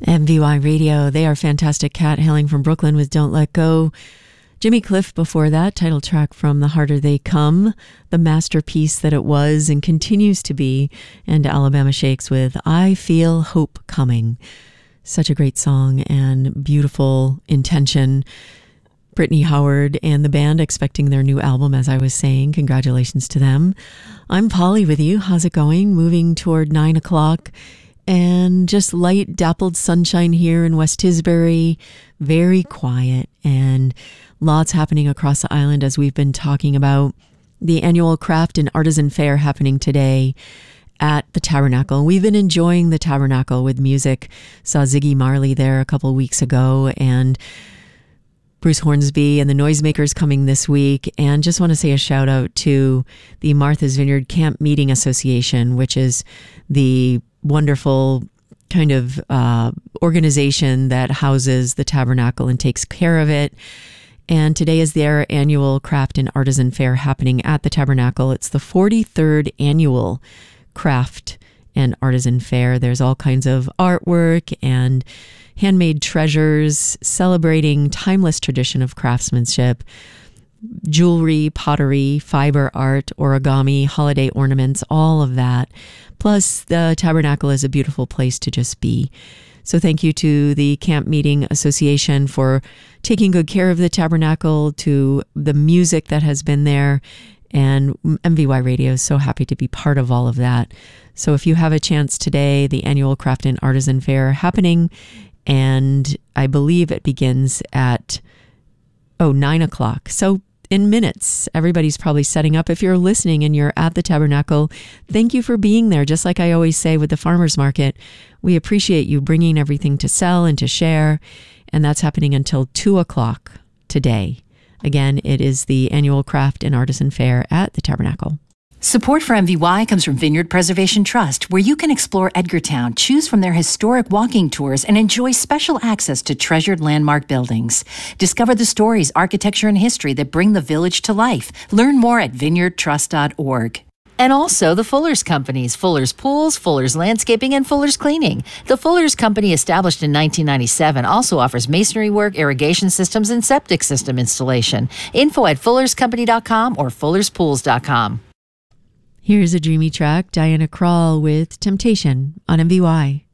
MVY Radio, they are fantastic. Cat hailing from Brooklyn with Don't Let Go. Jimmy Cliff before that, title track from The Harder They Come, the masterpiece that it was and continues to be, and Alabama Shakes with I Feel Hope Coming. Such a great song and beautiful intention. Brittany Howard and the band expecting their new album, as I was saying. Congratulations to them. I'm Polly with you. How's it going? Moving toward 9 o'clock. And just light dappled sunshine here in West Tisbury. Very quiet and lots happening across the island as we've been talking about. The annual Craft and Artisan Fair happening today at the Tabernacle. We've been enjoying the Tabernacle with music. Saw Ziggy Marley there a couple weeks ago and Bruce Hornsby and the Noisemakers coming this week. And just want to say a shout out to the Martha's Vineyard Camp Meeting Association, which is the wonderful kind of organization that houses the Tabernacle and takes care of it. And today is their annual Craft and Artisan Fair happening at the Tabernacle. It's the 43rd annual Craft and Artisan Fair. There's all kinds of artwork and handmade treasures celebrating timeless tradition of craftsmanship, jewelry, pottery, fiber art, origami, holiday ornaments, all of that. Plus, the Tabernacle is a beautiful place to just be. So thank you to the Camp Meeting Association for taking good care of the Tabernacle, to the music that has been there, and MVY Radio is so happy to be part of all of that. So if you have a chance today, the annual Craft and Artisan Fair happening, and I believe it begins at 9 o'clock. So in minutes, everybody's probably setting up. If you're listening and you're at the Tabernacle, thank you for being there. Just like I always say with the farmers market, we appreciate you bringing everything to sell and to share. And that's happening until 2 o'clock today. Again, it is the annual Craft and Artisan Fair at the Tabernacle. Support for MVY comes from Vineyard Preservation Trust, where you can explore Edgartown, choose from their historic walking tours, and enjoy special access to treasured landmark buildings. Discover the stories, architecture, and history that bring the village to life. Learn more at vineyardtrust.org. And also the Fuller's Companies, Fuller's Pools, Fuller's Landscaping, and Fuller's Cleaning. The Fuller's Company, established in 1997, also offers masonry work, irrigation systems, and septic system installation. Info at fullerscompany.com or fullerspools.com. Here's a dreamy track, Diana Krall with Temptation on MVY.